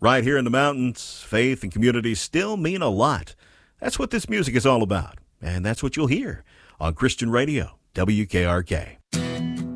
Right here in the mountains, faith and community still mean a lot. That's what this music is all about, and that's what you'll hear on Christian Radio, WKRK.